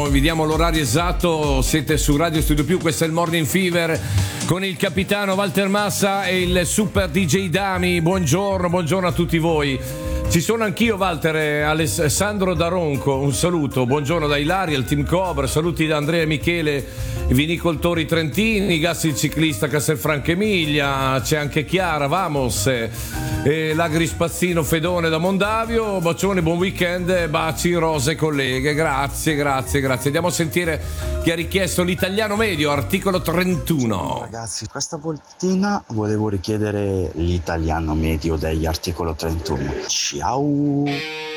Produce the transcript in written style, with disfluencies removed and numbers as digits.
vi diamo l'orario esatto, siete su Radio Studio Più, questo è il Morning Fever con il capitano Walter Massa e il super DJ Dami. Buongiorno a tutti voi. Ci sono anch'io, Walter, Alessandro Daronco, un saluto, buongiorno da Ilaria, il team Cobra, saluti da Andrea e Michele, i vinicoltori trentini, Gassi il ciclista Castelfranco Emilia, c'è anche Chiara, Vamos, l'agrispazzino Fedone da Mondavio, bacione, buon weekend, baci, rose colleghe, grazie. Andiamo a sentire chi ha richiesto l'italiano medio, articolo 31. Ragazzi, questa voltina volevo richiedere l'italiano medio degli articolo 31. Ciao!